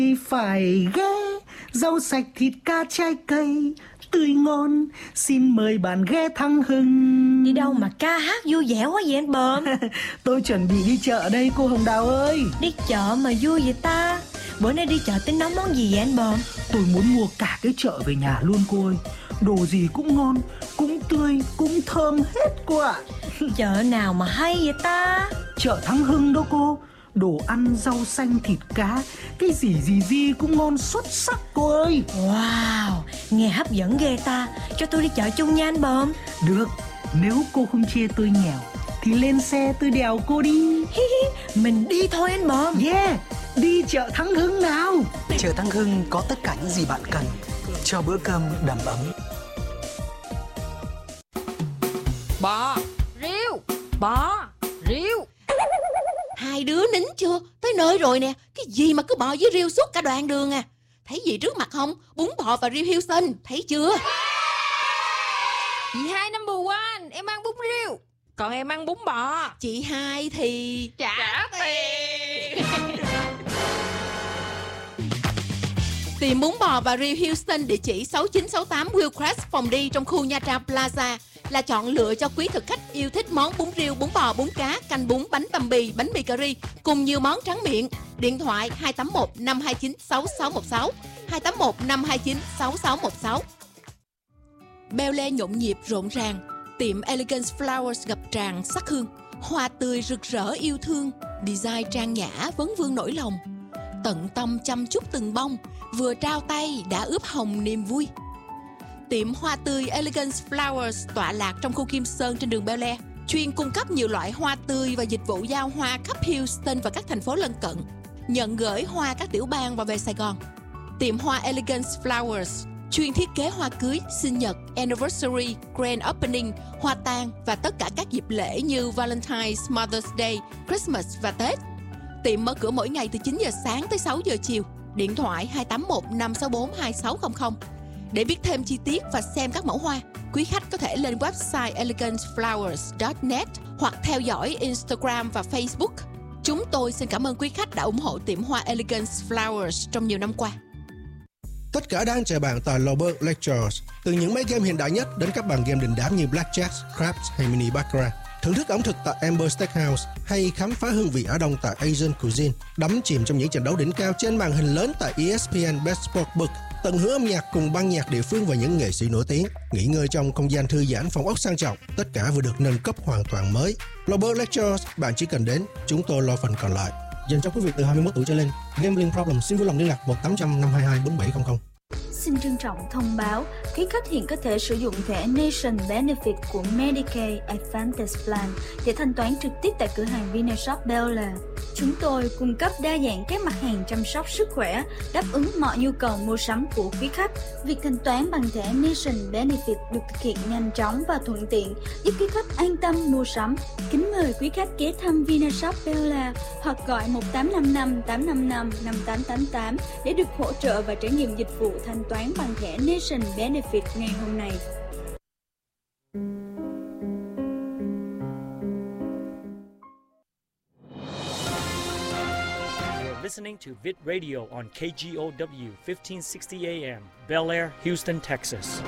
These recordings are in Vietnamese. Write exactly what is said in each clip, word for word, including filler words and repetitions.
Phải ghé rau sạch, thịt cá, trái cây tươi ngon, xin mời bạn ghé Thắng Hưng. Đi đâu mà ca hát vui vẻ quá vậy anh Bờm? Tôi chuẩn bị đi chợ đây cô Hồng Đào ơi. Đi chợ mà vui vậy ta? Bữa nay đi chợ tính nấu món gì vậy anh Bờm? Tôi muốn mua cả cái chợ về nhà luôn cô ơi. Đồ gì cũng ngon, cũng tươi, cũng thơm hết cô ạ. Chợ nào mà hay vậy ta? Chợ Thắng Hưng đó cô. Đồ ăn, rau xanh, thịt cá, cái gì gì gì cũng ngon xuất sắc cô ơi. Wow, nghe hấp dẫn ghê ta. Cho tôi đi chợ chung nha anh Bờm. Được, nếu cô không chê tôi nghèo thì lên xe tôi đèo cô đi. Mình đi thôi anh Bờm. Yeah, đi chợ Thắng Hưng nào. Chợ Thắng Hưng có tất cả những gì bạn cần cho bữa cơm đầm ấm. Bò, riêu, bò, riêu. Hai đứa nín chưa? Tới nơi rồi nè. Cái gì mà cứ bò với riêu suốt cả đoạn đường à? Thấy gì trước mặt không? Bún bò và riêu Houston. Thấy chưa? Chị hai number one, em ăn bún riêu, còn em ăn bún bò. Chị hai thì trả, trả tiền. Tìm bún bò và riêu Houston địa chỉ sáu chín sáu tám Willcrest Phòng đi trong khu Nha Trang Plaza là chọn lựa cho quý thực khách yêu thích món bún riêu, bún bò, bún cá, canh bún, bánh tằm bì, bánh mì cà ri cùng nhiều món tráng miệng. Điện thoại hai tám một năm hai chín sáu sáu một sáu, hai tám một năm hai chín sáu sáu một sáu. Bel Air nhộn nhịp rộn ràng, tiệm Elegance Flowers ngập tràn sắc hương, hoa tươi rực rỡ yêu thương, design trang nhã vấn vương nỗi lòng, tận tâm chăm chút từng bông, vừa trao tay đã ướp hồng niềm vui. Tiệm hoa tươi Elegance Flowers tọa lạc trong khu Kim Sơn trên đường Bel Air, chuyên cung cấp nhiều loại hoa tươi và dịch vụ giao hoa khắp Houston và các thành phố lân cận, nhận gửi hoa các tiểu bang và về Sài Gòn. Tiệm hoa Elegance Flowers chuyên thiết kế hoa cưới, sinh nhật, anniversary, grand opening, hoa tang và tất cả các dịp lễ như Valentine's, Mother's Day, Christmas và Tết. Tiệm mở cửa mỗi ngày từ chín giờ sáng tới sáu giờ chiều. Điện thoại hai tám một năm sáu bốn hai sáu không không. Để biết thêm chi tiết và xem các mẫu hoa, quý khách có thể lên website elegance flowers chấm net hoặc theo dõi Instagram và Facebook. Chúng tôi xin cảm ơn quý khách đã ủng hộ tiệm hoa Elegance Flowers trong nhiều năm qua. Tất cả đang chờ bạn tại Lowberg Lectures. Từ những máy game hiện đại nhất đến các bàn game đình đám như Blackjack, Craps hay Mini Baccarat. Thưởng thức ẩm thực tại Amber Steakhouse hay khám phá hương vị Á Đông tại Asian Cuisine. Đắm chìm trong những trận đấu đỉnh cao trên màn hình lớn tại E S P N Best Sportsbook. Tận hưởng âm nhạc cùng ban nhạc địa phương và những nghệ sĩ nổi tiếng. Nghỉ ngơi trong không gian thư giãn, phòng ốc sang trọng. Tất cả vừa được nâng cấp hoàn toàn mới. Lowberg Lectures, bạn chỉ cần đến, chúng tôi lo phần còn lại. Dành cho quý vị từ hai mươi mốt tuổi trở lên. Gambling problem xin vui lòng liên lạc một tám trăm năm hai hai bốn bảy không không. Xin trân trọng thông báo, quý khách hiện có thể sử dụng thẻ Nation Benefit của Medicaid Advantage Plan để thanh toán trực tiếp tại cửa hàng Vinashop Bel Air. Chúng tôi cung cấp đa dạng các mặt hàng chăm sóc sức khỏe, đáp ứng mọi nhu cầu mua sắm của quý khách. Việc thanh toán bằng thẻ Nation Benefit được thực hiện nhanh chóng và thuận tiện, giúp quý khách an tâm mua sắm. Kính mời quý khách ghé thăm Vinashop Bel Air hoặc gọi một tám năm năm tám năm năm năm tám tám tám để được hỗ trợ và trải nghiệm dịch vụ thanh toán bằng thẻ Nation Benefit ngày hôm nay. Listening to Vit Radio on K G O W fifteen sixty A M, Bel Air, Houston, Texas.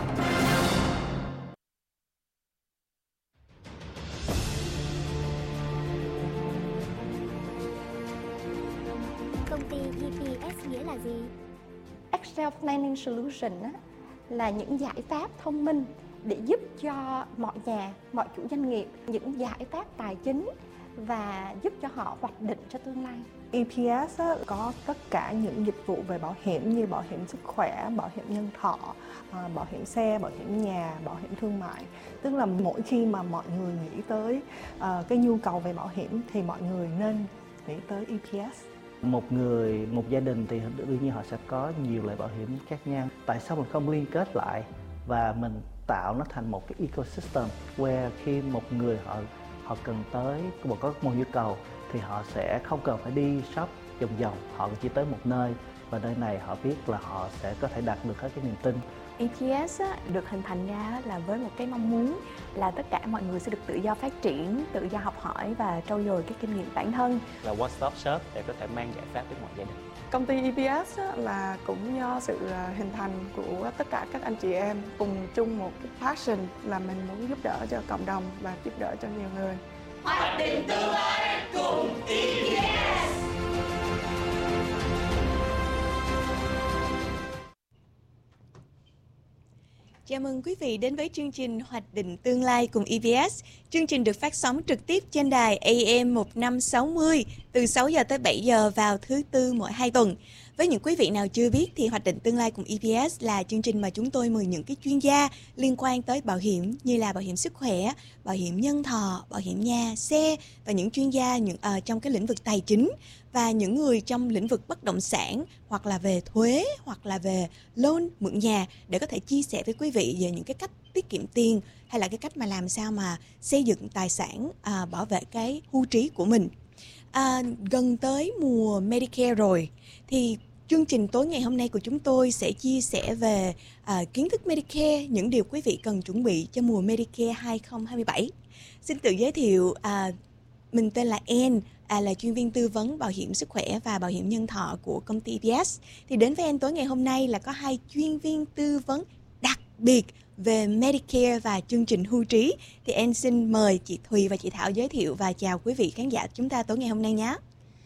Công ty G P S nghĩa là gì? Excel Planning Solution á, là những giải pháp thông minh để giúp cho mọi nhà, mọi chủ doanh nghiệp những giải pháp tài chính và giúp cho họ hoạch định cho tương lai. E P S á, có tất cả những dịch vụ về bảo hiểm như bảo hiểm sức khỏe, bảo hiểm nhân thọ, bảo hiểm xe, bảo hiểm nhà, bảo hiểm thương mại. Tức là mỗi khi mà mọi người nghĩ tới uh, cái nhu cầu về bảo hiểm thì mọi người nên nghĩ tới E P S. Một người, một gia đình thì đương nhiên họ sẽ có nhiều loại bảo hiểm khác nhau. Tại sao mình không liên kết lại và mình tạo nó thành một cái ecosystem where khi một người họ họ cần tới có một nhu cầu thì họ sẽ không cần phải đi shop vòng vòng, họ chỉ tới một nơi và nơi này họ biết là họ sẽ có thể đạt được hết cái niềm tin. e pê ét á, được hình thành ra là với một cái mong muốn là tất cả mọi người sẽ được tự do phát triển, tự do học hỏi và trau dồi cái kinh nghiệm bản thân. Là one stop shop để có thể mang giải pháp đến mọi gia đình. Công ty e pê ét á, là cũng do sự hình thành của tất cả các anh chị em cùng chung một cái passion là mình muốn giúp đỡ cho cộng đồng và giúp đỡ cho nhiều người. Hoạch định tương lai cùng e pê ét. Chào mừng quý vị đến với chương trình Hoạch định tương lai cùng e pê ét. Chương trình được phát sóng trực tiếp trên đài a em một năm sáu mươi từ sáu giờ tới bảy giờ vào thứ Tư mỗi hai tuần. Với những quý vị nào chưa biết thì Hoạch định tương lai cùng e pê ét là chương trình mà chúng tôi mời những cái chuyên gia liên quan tới bảo hiểm như là bảo hiểm sức khỏe, bảo hiểm nhân thọ, bảo hiểm nhà, xe và những chuyên gia những uh, trong cái lĩnh vực tài chính và những người trong lĩnh vực bất động sản hoặc là về thuế hoặc là về loan mượn nhà để có thể chia sẻ với quý vị về những cái cách tiết kiệm tiền hay là cái cách mà làm sao mà xây dựng tài sản, à, bảo vệ cái hưu trí của mình. À, gần tới mùa Medicare rồi thì chương trình tối ngày hôm nay của chúng tôi sẽ chia sẻ về à, kiến thức Medicare, những điều quý vị cần chuẩn bị cho mùa Medicare hai không hai bảy. Xin tự giới thiệu, à, mình tên là Ann, à, là chuyên viên tư vấn bảo hiểm sức khỏe và bảo hiểm nhân thọ của công ty e pê ét. Thì đến với Ann tối ngày hôm nay là có hai chuyên viên tư vấn đặc biệt về Medicare và chương trình hưu trí. Thì em xin mời chị Thùy và chị Thảo giới thiệu và chào quý vị khán giả chúng ta tối ngày hôm nay nhé.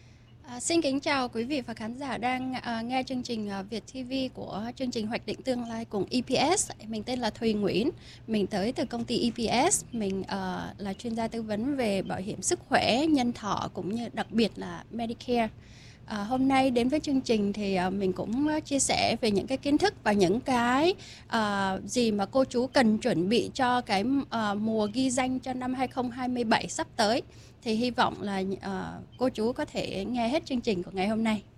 À, xin kính chào quý vị và khán giả đang uh, nghe chương trình uh, Việt ti vi của chương trình Hoạch định tương lai cùng e pê ét. Mình tên là Thùy Nguyễn, mình tới từ công ty e pê ét. Mình uh, là chuyên gia tư vấn về bảo hiểm sức khỏe, nhân thọ cũng như đặc biệt là Medicare. À, hôm nay đến với chương trình thì à, mình cũng chia sẻ về những cái kiến thức và những cái à, gì mà cô chú cần chuẩn bị cho cái à, mùa ghi danh cho năm hai không hai bảy sắp tới. Thì hy vọng là à, cô chú có thể nghe hết chương trình của ngày hôm nay.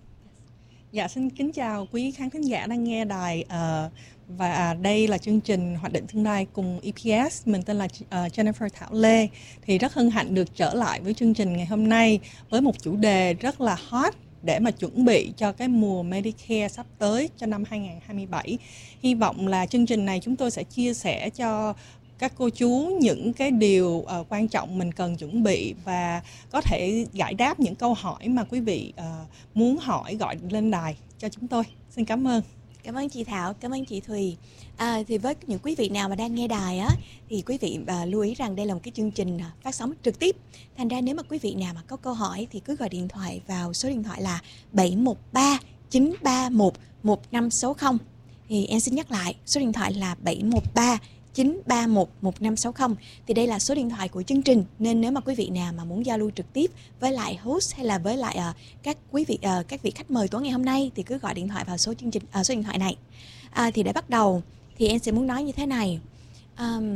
Dạ, xin kính chào quý khán thính giả đang nghe đài uh, và đây là chương trình Hoạch định tương lai cùng e pê ét. Mình tên là uh, Jennifer Thảo Lê. Thì rất hân hạnh được trở lại với chương trình ngày hôm nay với một chủ đề rất là hot để mà chuẩn bị cho cái mùa Medicare sắp tới cho năm hai không hai bảy. Hy vọng là chương trình này chúng tôi sẽ chia sẻ cho các cô chú những cái điều uh, quan trọng mình cần chuẩn bị và có thể giải đáp những câu hỏi mà quý vị uh, muốn hỏi gọi lên đài cho chúng tôi. Xin cảm ơn. Cảm ơn chị Thảo, cảm ơn chị Thùy. À, thì với những quý vị nào mà đang nghe đài á, thì quý vị à, lưu ý rằng đây là một cái chương trình phát sóng trực tiếp. Thành ra nếu mà quý vị nào mà có câu hỏi thì cứ gọi điện thoại vào số điện thoại là bảy một ba chín ba một một năm sáu không. Thì em xin nhắc lại, số điện thoại là bảy một ba chín ba một một năm sáu không. Thì đây là số điện thoại của chương trình, nên nếu mà quý vị nào mà muốn giao lưu trực tiếp với lại host hay là với lại uh, các quý vị uh, các vị khách mời tối ngày hôm nay thì cứ gọi điện thoại vào số chương trình uh, số điện thoại này. À, thì để bắt đầu thì em sẽ muốn nói như thế này. Um,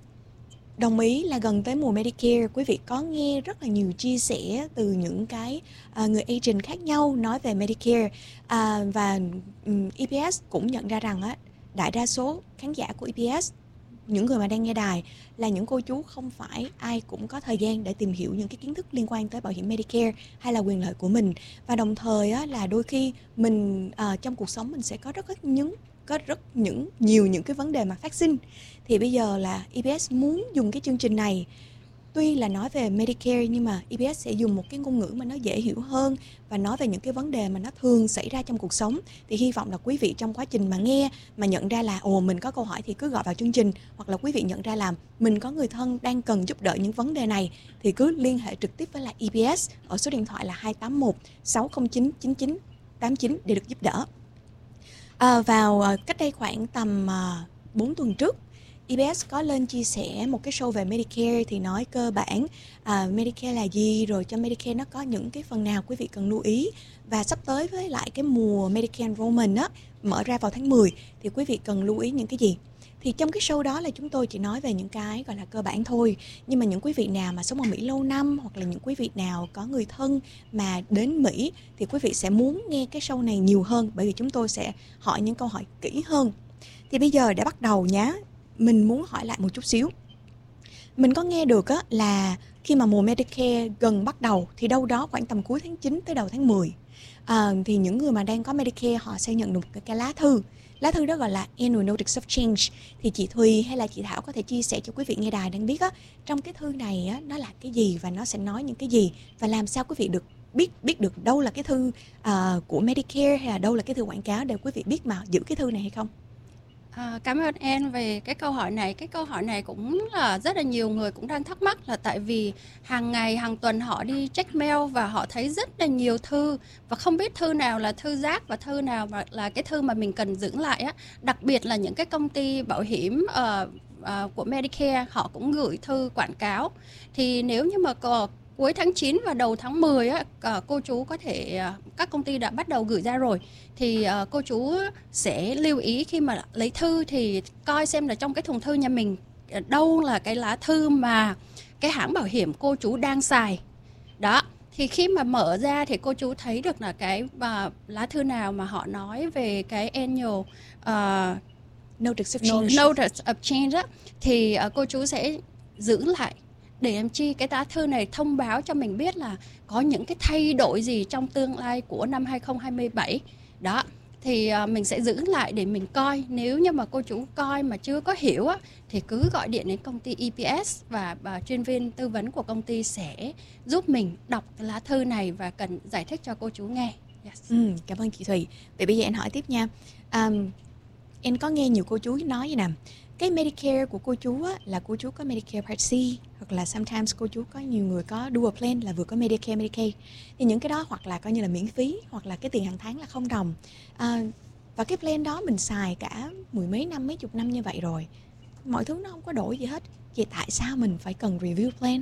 đồng ý là gần tới mùa Medicare, quý vị có nghe rất là nhiều chia sẻ từ những cái uh, người agent khác nhau nói về Medicare, uh, và um, e pê ét cũng nhận ra rằng á, đại đa số khán giả của e pê ét, những người mà đang nghe đài là những cô chú không phải ai cũng có thời gian để tìm hiểu những cái kiến thức liên quan tới bảo hiểm Medicare hay là quyền lợi của mình. Và đồng thời á, là đôi khi mình uh, trong cuộc sống mình sẽ có rất rất những có rất những nhiều những cái vấn đề mà phát sinh. Thì bây giờ là e pê ét muốn dùng cái chương trình này, tuy là nói về Medicare nhưng mà e pê ét sẽ dùng một cái ngôn ngữ mà nó dễ hiểu hơn và nói về những cái vấn đề mà nó thường xảy ra trong cuộc sống. Thì hy vọng là quý vị trong quá trình mà nghe mà nhận ra là ồ mình có câu hỏi thì cứ gọi vào chương trình, hoặc là quý vị nhận ra là mình có người thân đang cần giúp đỡ những vấn đề này thì cứ liên hệ trực tiếp với lại e pê ét ở số điện thoại là hai tám một sáu không chín chín chín tám chín để được giúp đỡ. À, vào cách đây khoảng tầm uh, bốn tuần trước, e pê ét có lên chia sẻ một cái show về Medicare thì nói cơ bản uh, Medicare là gì, rồi cho Medicare nó có những cái phần nào quý vị cần lưu ý. Và sắp tới với lại cái mùa Medicare Enrollment á, mở ra vào tháng mười thì quý vị cần lưu ý những cái gì. Thì trong cái show đó là chúng tôi chỉ nói về những cái gọi là cơ bản thôi. Nhưng mà những quý vị nào mà sống ở Mỹ lâu năm, hoặc là những quý vị nào có người thân mà đến Mỹ thì quý vị sẽ muốn nghe cái show này nhiều hơn, bởi vì chúng tôi sẽ hỏi những câu hỏi kỹ hơn. Thì bây giờ để bắt đầu nhá, mình muốn hỏi lại một chút xíu. Mình có nghe được á, là khi mà mùa Medicare gần bắt đầu thì đâu đó khoảng tầm cuối tháng chín tới đầu tháng mười À, thì những người mà đang có Medicare họ sẽ nhận được một cái lá thư. Lá thư đó gọi là Annual Notice of Change. Thì chị Thùy hay là chị Thảo có thể chia sẻ cho quý vị nghe đài đang biết á, trong cái thư này á, nó là cái gì và nó sẽ nói những cái gì, và làm sao quý vị được biết biết được đâu là cái thư uh, của Medicare hay là đâu là cái thư quảng cáo để quý vị biết mà giữ cái thư này hay không? À, cảm ơn em về cái câu hỏi này. Cái câu hỏi này cũng là rất là nhiều người cũng đang thắc mắc, là tại vì hàng ngày, hàng tuần họ đi check mail và họ thấy rất là nhiều thư và không biết thư nào là thư rác và thư nào mà là cái thư mà mình cần giữ lại á. Đặc biệt là những cái công ty bảo hiểm uh, uh, của Medicare họ cũng gửi thư quảng cáo. Thì nếu như mà có cuối tháng chín và đầu tháng mười á, cô chú có thể, các công ty đã bắt đầu gửi ra rồi, thì cô chú sẽ lưu ý khi mà lấy thư thì coi xem là trong cái thùng thư nhà mình đâu là cái lá thư mà cái hãng bảo hiểm cô chú đang xài. Đó, thì khi mà mở ra thì cô chú thấy được là cái uh, lá thư nào mà họ nói về cái annual uh, Notice of Change, Notice of Change á, thì uh, cô chú sẽ giữ lại để làm chi cái lá thư này thông báo cho mình biết là có những cái thay đổi gì trong tương lai của năm hai không hai bảy. Đó, thì uh, mình sẽ giữ lại để mình coi. Nếu như mà cô chú coi mà chưa có hiểu á, thì cứ gọi điện đến công ty e pê ét và, và chuyên viên tư vấn của công ty sẽ giúp mình đọc cái lá thư này và cần giải thích cho cô chú nghe. Yes. Ừ, cảm ơn chị Thùy. Vậy bây giờ anh hỏi tiếp nha. Um, em có nghe nhiều cô chú nói vậy nè, cái Medicare của cô chú á, là cô chú có Medicare Part C, hoặc là sometimes cô chú có nhiều người có dual plan là vừa có Medicare, Medicaid. Thì những cái đó hoặc là coi như là miễn phí, hoặc là cái tiền hàng tháng là không đồng. À, và cái plan đó mình xài cả mười mấy năm, mấy chục năm như vậy rồi, mọi thứ nó không có đổi gì hết. Vậy tại sao mình phải cần review plan?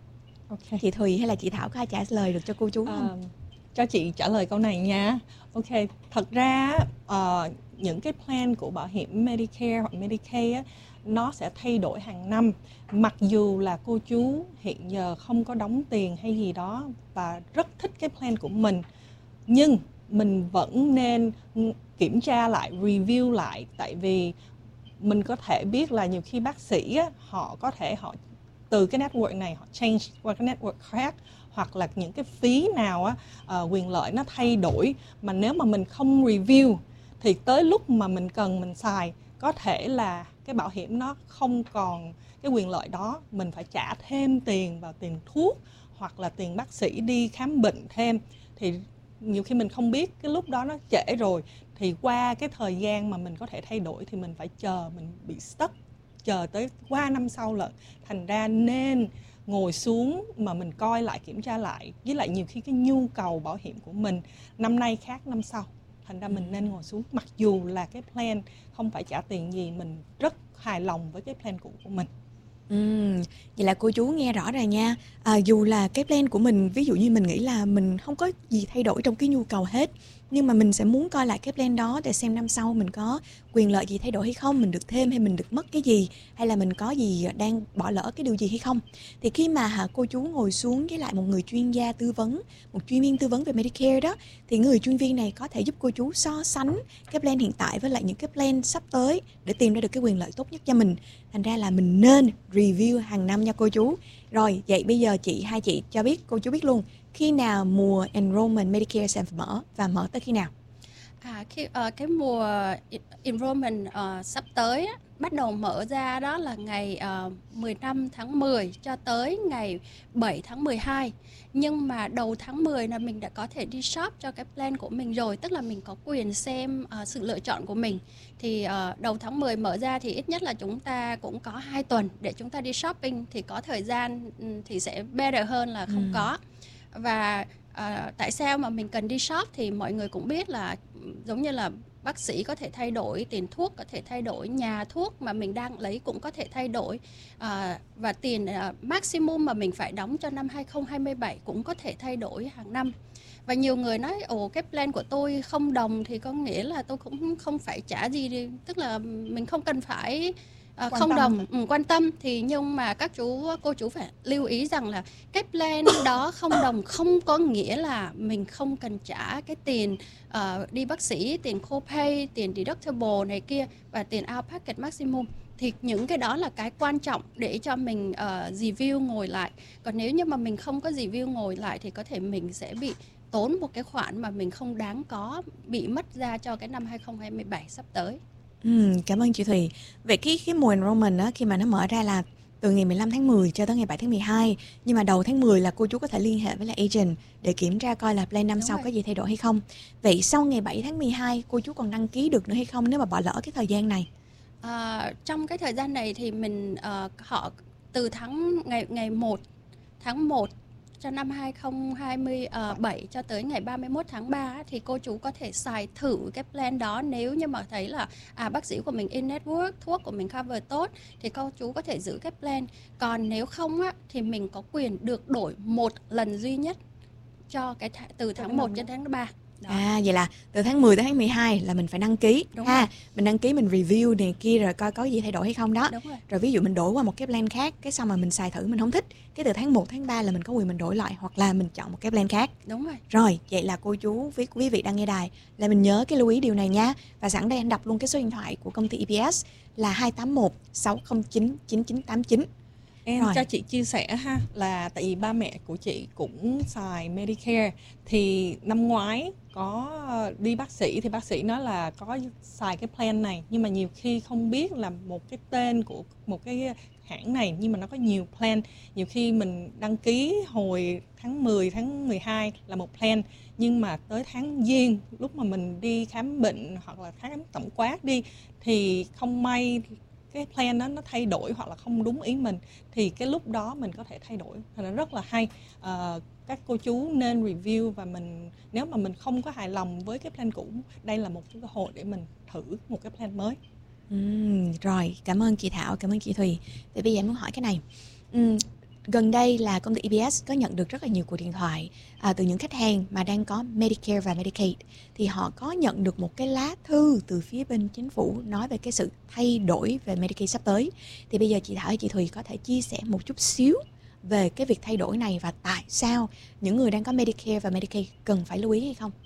Okay. Chị Thùy hay là chị Thảo có trả lời được cho cô chú không? Uh, cho chị trả lời câu này nha. Ok, thật ra uh, những cái plan của bảo hiểm Medicare hoặc Medicaid á, nó sẽ thay đổi hàng năm. Mặc dù là cô chú hiện giờ không có đóng tiền hay gì đó và rất thích cái plan của mình, nhưng mình vẫn nên kiểm tra lại, review lại. Tại vì mình có thể biết là nhiều khi bác sĩ á, họ có thể họ từ cái network này họ change qua cái network khác, hoặc là những cái phí nào á, uh, quyền lợi nó thay đổi, mà nếu mà mình không review thì tới lúc mà mình cần mình xài, có thể là cái bảo hiểm nó không còn cái quyền lợi đó, mình phải trả thêm tiền vào tiền thuốc hoặc là tiền bác sĩ đi khám bệnh thêm. Thì nhiều khi mình không biết, cái lúc đó nó trễ rồi, thì qua cái thời gian mà mình có thể thay đổi thì mình phải chờ, mình bị stuck, chờ tới qua năm sau lận. Thành ra nên ngồi xuống mà mình coi lại, kiểm tra lại. Với lại nhiều khi cái nhu cầu bảo hiểm của mình năm nay khác năm sau, thành ra mình nên ngồi xuống. Mặc dù là cái plan không phải trả tiền gì, mình rất hài lòng với cái plan cũ của mình. Ừ, vậy là cô chú nghe rõ rồi nha. À, dù là cái plan của mình, ví dụ như mình nghĩ là mình không có gì thay đổi trong cái nhu cầu hết, nhưng mà mình sẽ muốn coi lại cái plan đó để xem năm sau mình có quyền lợi gì thay đổi hay không, mình được thêm hay mình được mất cái gì, hay là mình có gì đang bỏ lỡ cái điều gì hay không. Thì khi mà hả, cô chú ngồi xuống với lại một người chuyên gia tư vấn, một chuyên viên tư vấn về Medicare đó, thì người chuyên viên này có thể giúp cô chú so sánh cái plan hiện tại với lại những cái plan sắp tới để tìm ra được cái quyền lợi tốt nhất cho mình. Thành ra là mình nên review hàng năm nha cô chú. Rồi, vậy bây giờ chị, hai chị cho biết, cô chú biết luôn, khi nào mùa enrollment Medicare sẽ mở và mở tới khi nào? À, khi, uh, cái mùa enrollment uh, sắp tới á, bắt đầu mở ra đó là ngày uh, mười lăm tháng mười cho tới ngày bảy tháng mười hai. Nhưng mà đầu tháng mười là mình đã có thể đi shop cho cái plan của mình rồi, tức là mình có quyền xem uh, sự lựa chọn của mình. Thì uh, đầu tháng mười mở ra thì ít nhất là chúng ta cũng có hai tuần để chúng ta đi shopping, thì có thời gian um, thì sẽ better hơn là không ừ. có. Và uh, tại sao mà mình cần đi shop thì mọi người cũng biết là giống như là bác sĩ có thể thay đổi, tiền thuốc có thể thay đổi, nhà thuốc mà mình đang lấy cũng có thể thay đổi, à, và tiền à, maximum mà mình phải đóng cho năm hai không hai bảy cũng có thể thay đổi hàng năm. Và nhiều người nói, ồ cái plan của tôi không đồng thì có nghĩa là tôi cũng không phải trả gì đi. Tức là mình không cần phải à, không tâm. đồng ừ, quan tâm. Thì nhưng mà các chú cô chú phải lưu ý rằng là cái plan đó không đồng không có nghĩa là mình không cần trả cái tiền uh, đi bác sĩ, tiền copay, tiền deductible này kia và tiền out pocket maximum. Thì những cái đó là cái quan trọng để cho mình uh, review ngồi lại. Còn nếu như mà mình không có review ngồi lại thì có thể mình sẽ bị tốn một cái khoản mà mình không đáng có bị mất ra cho cái năm hai không hai bảy sắp tới. Ừ, cảm ơn chị Thùy. Vậy cái cái mùa enrollment á, khi mà nó mở ra là từ ngày mười lăm tháng mười cho tới ngày bảy tháng mười hai, nhưng mà đầu tháng mười là cô chú có thể liên hệ với lại agent để kiểm tra coi là plan năm Đúng sau rồi. có gì thay đổi hay không. Vậy sau ngày bảy tháng mười hai cô chú còn đăng ký được nữa hay không nếu mà bỏ lỡ cái thời gian này? À, trong cái thời gian này thì mình uh, họ từ tháng ngày ngày một tháng một cho năm hai không hai bảy cho tới ngày ba mươi mốt tháng ba thì cô chú có thể xài thử cái plan đó. Nếu như mà thấy là à, bác sĩ của mình in network, thuốc của mình cover tốt thì cô chú có thể giữ cái plan. Còn nếu không á, thì mình có quyền được đổi một lần duy nhất cho cái th- từ tháng một đến tháng ba. Đó. À, vậy là từ tháng mười tới tháng mười hai là mình phải đăng ký. Đúng ha. rồi. Mình đăng ký, mình review này kia rồi coi có gì thay đổi hay không đó. Đúng rồi. Rồi ví dụ mình đổi qua một cái plan khác, cái xong mà mình xài thử mình không thích, cái từ tháng một, tháng ba là mình có quyền mình đổi lại hoặc là mình chọn một cái plan khác. Đúng rồi. Rồi, vậy là cô chú với quý vị đang nghe đài là mình nhớ cái lưu ý điều này nha. Và sẵn đây anh đọc luôn cái số điện thoại của công ty e pê ét là hai tám một sáu không chín chín chín tám chín. Em Rồi. cho chị chia sẻ ha, là tại vì ba mẹ của chị cũng xài Medicare, thì năm ngoái có đi bác sĩ thì bác sĩ nói là có xài cái plan này, nhưng mà nhiều khi không biết là một cái tên của một cái hãng này nhưng mà nó có nhiều plan. Nhiều khi mình đăng ký hồi tháng mười, tháng mười hai là một plan, nhưng mà tới tháng giêng lúc mà mình đi khám bệnh hoặc là khám tổng quát đi thì không may cái plan đó nó thay đổi hoặc là không đúng ý mình, thì cái lúc đó mình có thể thay đổi. Thì nó rất là hay. À, các cô chú nên review, và mình nếu mà mình không có hài lòng với cái plan cũ, đây là một cái cơ hội để mình thử một cái plan mới. Uhm, rồi, cảm ơn chị Thảo, cảm ơn chị Thùy. Vậy bây giờ em muốn hỏi cái này. Uhm, gần đây là công ty e pê ét có nhận được rất là nhiều cuộc điện thoại à, từ những khách hàng mà đang có Medicare và Medicaid. Thì họ có nhận được một cái lá thư từ phía bên chính phủ nói về cái sự thay đổi về Medicaid sắp tới. Thì bây giờ chị Thảo và chị Thùy có thể chia sẻ một chút xíu về cái việc thay đổi này và tại sao những người đang có Medicare và Medicaid cần phải lưu ý hay không?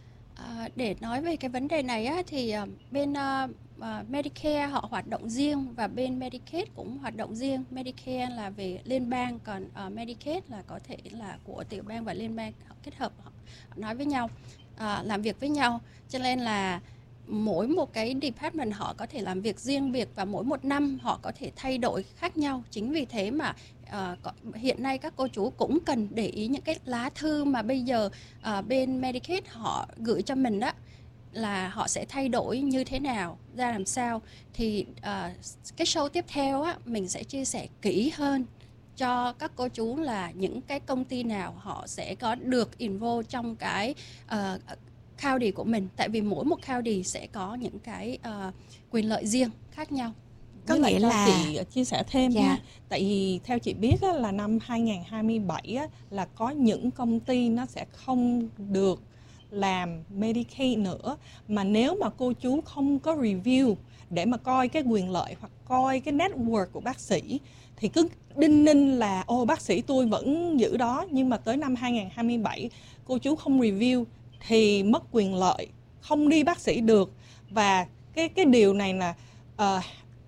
À, để nói về cái vấn đề này á, thì uh, bên uh, uh, Medicare họ hoạt động riêng và bên Medicaid cũng hoạt động riêng. Medicare là về liên bang, còn uh, Medicaid là có thể là của tiểu bang và liên bang, họ kết hợp, họ, họ nói với nhau, uh, làm việc với nhau. Cho nên là mỗi một cái department họ có thể làm việc riêng biệt và mỗi một năm họ có thể thay đổi khác nhau. Chính vì thế mà uh, hiện nay các cô chú cũng cần để ý những cái lá thư mà bây giờ uh, bên Medicaid họ gửi cho mình đó, là họ sẽ thay đổi như thế nào, ra làm sao. Thì uh, cái show tiếp theo á, mình sẽ chia sẻ kỹ hơn cho các cô chú là những cái công ty nào họ sẽ có được involve trong cái uh, county của mình. Tại vì mỗi một county sẽ có những cái uh, quyền lợi riêng khác nhau. Có Với nghĩa lại là cho chị chia sẻ thêm dạ. nha. Tại vì theo chị biết á, là năm hai không hai bảy á, là có những công ty nó sẽ không được làm Medicaid nữa. Mà nếu mà cô chú không có review để mà coi cái quyền lợi hoặc coi cái network của bác sĩ, thì cứ đinh ninh là ô bác sĩ tôi vẫn giữ đó, nhưng mà tới năm hai không hai bảy cô chú không review thì mất quyền lợi, không đi bác sĩ được. Và cái cái điều này là uh,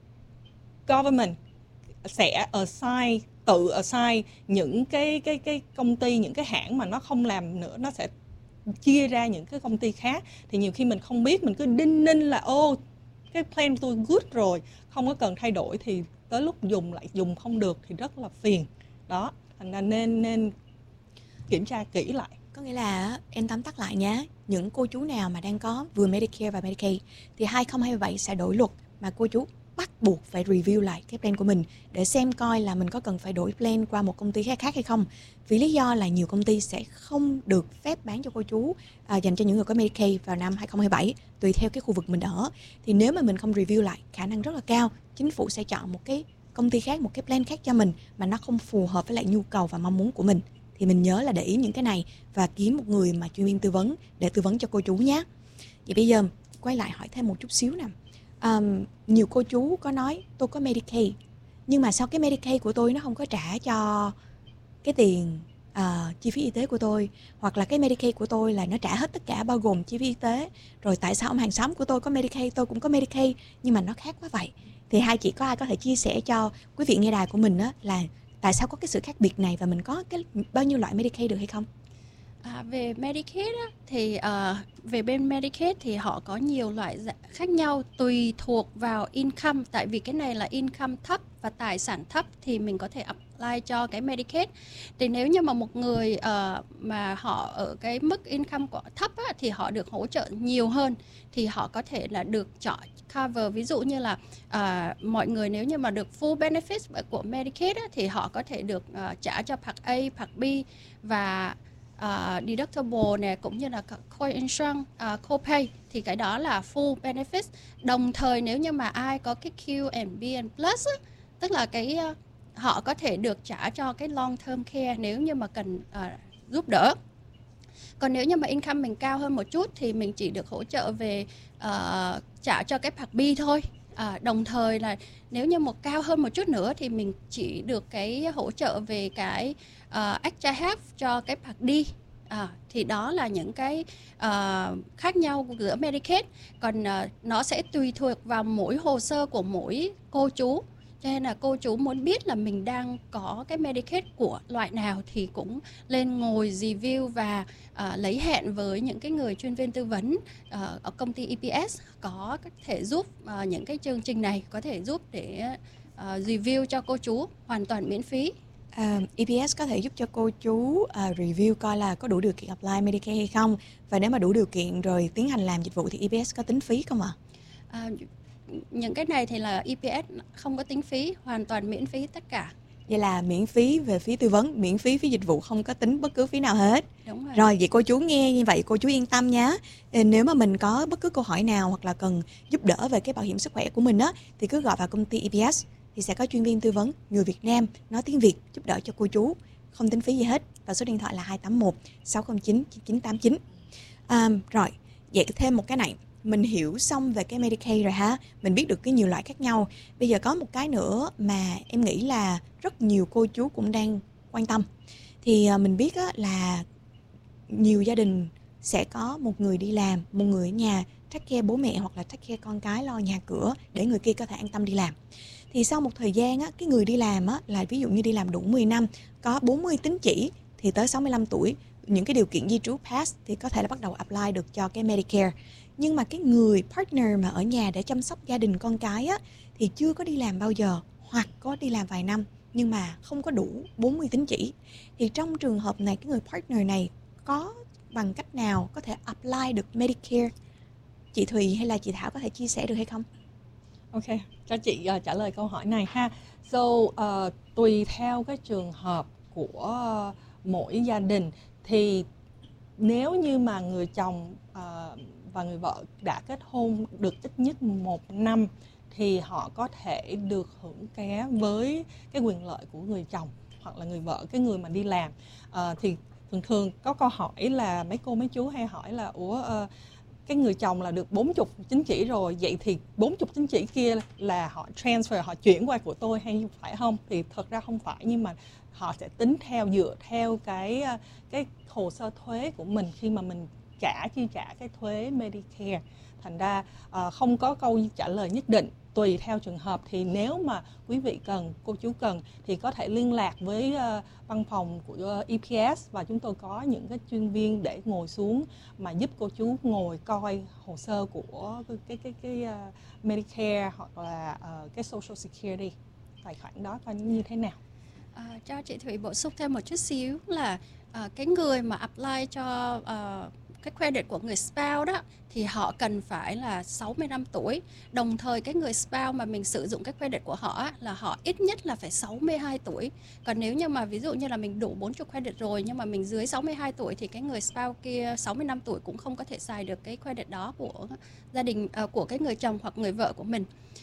government sẽ assign, tự assign những cái cái cái công ty, những cái hãng mà nó không làm nữa, nó sẽ chia ra những cái công ty khác. Thì nhiều khi mình không biết, mình cứ đinh ninh là ô cái plan tôi good rồi, không có cần thay đổi, thì tới lúc dùng lại dùng không được thì rất là phiền. Đó, thành ra nên nên kiểm tra kỹ lại. Có nghĩa là em tóm tắt lại nhé, những cô chú nào mà đang có vừa Medicare và Medicaid thì hai không hai bảy sẽ đổi luật mà cô chú bắt buộc phải review lại cái plan của mình để xem coi là mình có cần phải đổi plan qua một công ty khác khác hay không. Vì lý do là nhiều công ty sẽ không được phép bán cho cô chú à, dành cho những người có Medicaid vào năm hai không hai bảy tùy theo cái khu vực mình ở. Thì nếu mà mình không review lại, khả năng rất là cao chính phủ sẽ chọn một cái công ty khác, một cái plan khác cho mình mà nó không phù hợp với lại nhu cầu và mong muốn của mình. Thì mình nhớ là để ý những cái này và kiếm một người mà chuyên viên tư vấn để tư vấn cho cô chú nhé. Vậy bây giờ quay lại hỏi thêm một chút xíu nè. Um, nhiều cô chú có nói tôi có Medicaid, nhưng mà sao cái Medicaid của tôi nó không có trả cho cái tiền uh, chi phí y tế của tôi, hoặc là cái Medicaid của tôi là nó trả hết tất cả bao gồm chi phí y tế, rồi tại sao ông hàng xóm của tôi có Medicaid, tôi cũng có Medicaid nhưng mà nó khác quá vậy. Thì hai chị có ai có thể chia sẻ cho quý vị nghe đài của mình á là tại sao có cái sự khác biệt này và mình có cái bao nhiêu loại Medicaid được hay không? À, về Medicaid á, thì uh, về bên Medicaid thì họ có nhiều loại khác nhau tùy thuộc vào income. Tại vì cái này là income thấp và tài sản thấp thì mình có thể apply cho cái Medicaid. Thì nếu như mà một người uh, mà họ ở cái mức income thấp á, thì họ được hỗ trợ nhiều hơn, thì họ có thể là được chọn cover. Ví dụ như là uh, mọi người nếu như mà được full benefits của Medicaid á, thì họ có thể được uh, trả cho Part A, Part B và Uh, deductible này, cũng như là co-insurance, uh, co-pay, thì cái đó là full benefits. Đồng thời nếu như mà ai có cái Q and B and plus á, tức là cái uh, họ có thể được trả cho cái long term care nếu như mà cần uh, giúp đỡ. Còn nếu như mà income mình cao hơn một chút thì mình chỉ được hỗ trợ về uh, trả cho cái Part B thôi. À, đồng thời là nếu như một cao hơn một chút nữa thì mình chỉ được cái hỗ trợ về cái uh, extra help cho cái Part D. À, thì đó là những cái uh, khác nhau giữa Medicaid. Còn uh, nó sẽ tùy thuộc vào mỗi hồ sơ của mỗi cô chú. Cho nên là cô chú muốn biết là mình đang có cái Medicaid của loại nào thì cũng lên ngồi review và uh, lấy hẹn với những cái người chuyên viên tư vấn uh, ở công ty E P S có thể giúp uh, những cái chương trình này, có thể giúp để uh, review cho cô chú hoàn toàn miễn phí. Uh, E P S có thể giúp cho cô chú uh, review coi là có đủ điều kiện apply Medicaid hay không, và nếu mà đủ điều kiện rồi tiến hành làm dịch vụ thì E P S có tính phí không ạ? À? Uh, những cái này thì là E P S không có tính phí, hoàn toàn miễn phí tất cả. Vậy là miễn phí về phí tư vấn, miễn phí phí dịch vụ, không có tính bất cứ phí nào hết. Đúng rồi. Rồi, vậy cô chú nghe như vậy cô chú yên tâm nhé. Nếu mà mình có bất cứ câu hỏi nào hoặc là cần giúp đỡ về cái bảo hiểm sức khỏe của mình á, thì cứ gọi vào công ty E P S thì sẽ có chuyên viên tư vấn người Việt Nam nói tiếng Việt giúp đỡ cho cô chú, không tính phí gì hết. Và số điện thoại là hai tám một sáu không chín chín chín tám chín. À, rồi, vậy thêm một cái này. Mình hiểu xong về cái Medicaid rồi ha, mình biết được cái nhiều loại khác nhau. Bây giờ có một cái nữa mà em nghĩ là rất nhiều cô chú cũng đang quan tâm. Thì mình biết á, là nhiều gia đình sẽ có một người đi làm, một người ở nhà take care bố mẹ hoặc là take care con cái, lo nhà cửa để người kia có thể an tâm đi làm. Thì sau một thời gian á, cái người đi làm á, là ví dụ như đi làm đủ mười năm, có bốn mươi tín chỉ thì tới sáu mươi lăm tuổi, những cái điều kiện di trú pass thì có thể là bắt đầu apply được cho cái Medicare. Nhưng mà cái người partner mà ở nhà để chăm sóc gia đình con cái á, thì chưa có đi làm bao giờ hoặc có đi làm vài năm nhưng mà không có đủ bốn mươi tín chỉ. Thì trong trường hợp này, cái người partner này có bằng cách nào có thể apply được Medicare? Chị Thùy hay là chị Thảo có thể chia sẻ được hay không? Ok, cho chị uh, trả lời câu hỏi này ha. So, uh, tùy theo cái trường hợp của uh, mỗi gia đình thì nếu như mà người chồng uh, và người vợ đã kết hôn được ít nhất một năm thì họ có thể được hưởng ké với cái quyền lợi của người chồng hoặc là người vợ, cái người mà đi làm. À, thì thường thường có câu hỏi là mấy cô mấy chú hay hỏi là ủa uh, cái người chồng là được bốn mươi tín chỉ rồi, vậy thì bốn mươi tín chỉ kia là họ transfer, họ chuyển qua của tôi hay phải không? Thì thật ra không phải, nhưng mà họ sẽ tính theo dựa theo cái cái hồ sơ thuế của mình khi mà mình trả chi trả cái thuế Medicare. Thành ra uh, không có câu trả lời nhất định, tùy theo trường hợp. Thì nếu mà quý vị cần, cô chú cần thì có thể liên lạc với uh, văn phòng của E P S và chúng tôi có những cái chuyên viên để ngồi xuống mà giúp cô chú ngồi coi hồ sơ của cái cái cái, cái uh, Medicare hoặc là uh, cái Social Security, tài khoản đó coi như thế nào. À, cho chị Thủy bổ sung thêm một chút xíu là uh, cái người mà apply cho uh, cái credit của người spouse đó thì họ cần phải là sáu mươi lăm tuổi. Đồng thời cái người spouse mà mình sử dụng cái credit của họ là họ ít nhất là phải sáu mươi hai tuổi. Còn nếu như mà ví dụ như là mình đủ bốn mươi credit rồi nhưng mà mình dưới sáu mươi hai tuổi thì cái người spouse kia sáu mươi lăm tuổi cũng không có thể xài được cái credit đó của gia đình, uh, của cái người chồng hoặc người vợ của mình.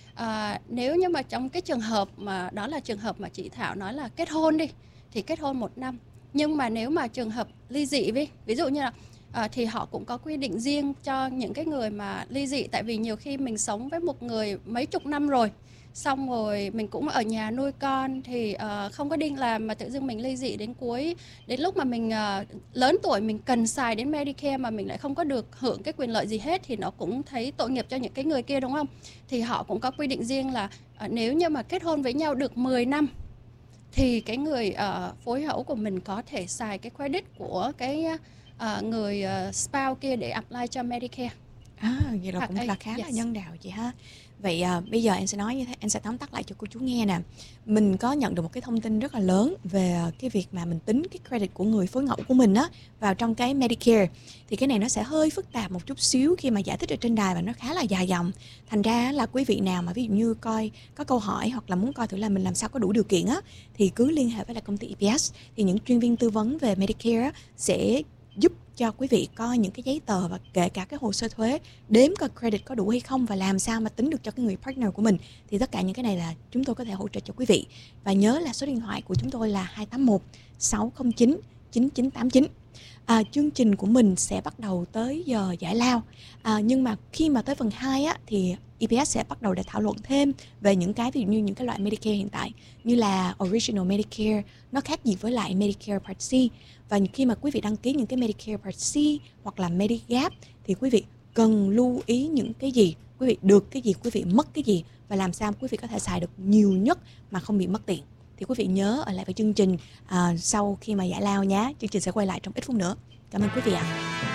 À, nếu như mà trong cái trường hợp mà đó là trường hợp mà chị Thảo nói là kết hôn đi thì kết hôn một năm. Nhưng mà nếu mà trường hợp ly dị đi, ví dụ như là à, thì họ cũng có quy định riêng cho những cái người mà ly dị. Tại vì nhiều khi mình sống với một người mấy chục năm rồi, xong rồi mình cũng ở nhà nuôi con thì uh, không có đi làm mà tự dưng mình ly dị đến cuối, đến lúc mà mình uh, lớn tuổi mình cần xài đến Medicare mà mình lại không có được hưởng cái quyền lợi gì hết thì nó cũng thấy tội nghiệp cho những cái người kia, đúng không? Thì họ cũng có quy định riêng là uh, nếu như mà kết hôn với nhau được mười năm thì cái người uh, phối hữu của mình có thể xài cái credit của cái uh, người uh, spouse kia để apply cho Medicare. À, vậy là Hoặc cũng A, là khá là yes. nhân đạo chị ha. Vậy à, bây giờ em sẽ nói như thế, em sẽ tóm tắt lại cho cô chú nghe nè. Mình có nhận được một cái thông tin rất là lớn về cái việc mà mình tính cái credit của người phối ngẫu của mình á vào trong cái Medicare. Thì cái này nó sẽ hơi phức tạp một chút xíu khi mà giải thích ở trên đài và nó khá là dài dòng. Thành ra là quý vị nào mà ví dụ như coi có câu hỏi hoặc là muốn coi thử là mình làm sao có đủ điều kiện á thì cứ liên hệ với lại công ty e pê ét. Thì những chuyên viên tư vấn về Medicare á, sẽ giúp cho quý vị coi những cái giấy tờ và kể cả cái hồ sơ thuế, đếm coi credit có đủ hay không và làm sao mà tính được cho cái người partner của mình. Thì tất cả những cái này là chúng tôi có thể hỗ trợ cho quý vị. Và nhớ là số điện thoại của chúng tôi là hai tám một sáu không chín chín chín tám chín. À, chương trình của mình sẽ bắt đầu tới giờ giải lao. À, nhưng mà khi mà tới phần hai á, thì e pê ét sẽ bắt đầu để thảo luận thêm về những cái ví dụ như những cái loại Medicare hiện tại như là Original Medicare, nó khác gì với lại Medicare Part C. Và khi mà quý vị đăng ký những cái Medicare Part C hoặc là Medigap thì quý vị cần lưu ý những cái gì, quý vị được cái gì, quý vị mất cái gì và làm sao quý vị có thể xài được nhiều nhất mà không bị mất tiền. Thì quý vị nhớ ở lại với chương trình à, sau khi mà giải lao nhé. Chương trình sẽ quay lại trong ít phút nữa. Cảm ơn quý vị ạ.